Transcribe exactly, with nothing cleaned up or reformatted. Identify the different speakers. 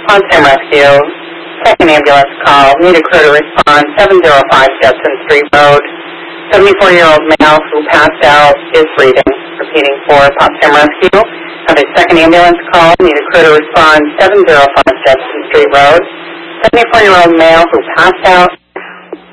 Speaker 1: Potsdam Rescue, second ambulance call, need a crew to respond, seven oh five Judson Street Road. seventy-four-year-old male who passed out is breathing. Repeating for Potsdam Rescue. Have a second ambulance call, need a crew to respond, seven oh five Judson Street Road. seventy-four-year-old male who passed out